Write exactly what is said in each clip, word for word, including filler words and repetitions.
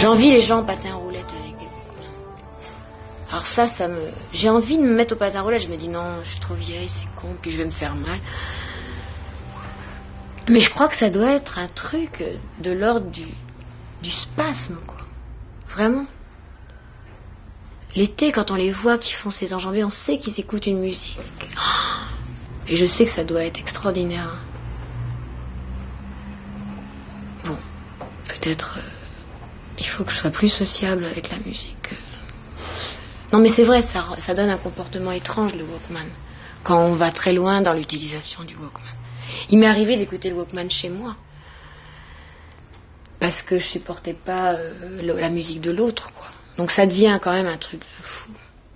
J'envie les gens en patin roulette avec des Walkman. Alors ça, ça me... J'ai envie de me mettre au patin roulette. Je me dis non, je suis trop vieille, c'est con, puis je vais me faire mal. Mais je crois que ça doit être un truc de l'ordre du, du spasme, quoi. Vraiment. L'été, quand on les voit qui font ces enjambées, on sait qu'ils écoutent une musique. Et je sais que ça doit être extraordinaire. Bon, peut-être... Euh, il faut que je sois plus sociable avec la musique. Non, mais c'est vrai, ça, ça donne un comportement étrange, le Walkman. Quand on va très loin dans l'utilisation du Walkman. Il m'est arrivé d'écouter le Walkman chez moi. Parce que je supportais pas euh, la musique de l'autre, quoi. Donc ça devient quand même un truc de fou.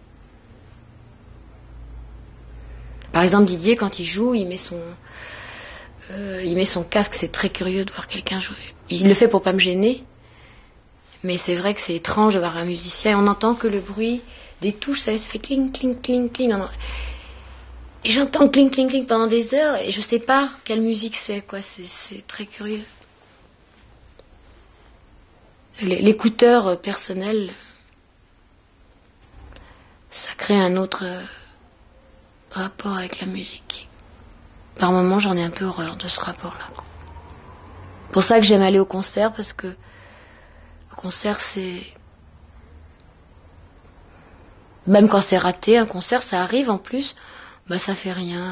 Par exemple, Didier, quand il joue, il met son, euh, il met son casque. C'est très curieux de voir quelqu'un jouer. Il le fait pour pas me gêner. Mais c'est vrai que c'est étrange de voir un musicien. On n'entend que le bruit des touches. Ça fait cling, cling, cling, cling. Et j'entends cling, cling, cling pendant des heures. Et je sais pas quelle musique c'est, quoi. C'est, c'est très curieux. L'écouteur personnel, ça crée un autre rapport avec la musique. Par moments, j'en ai un peu horreur de ce rapport-là. C'est pour ça que j'aime aller au concert, parce que le concert, c'est... Même quand c'est raté, un concert, ça arrive en plus, bah ça fait rien.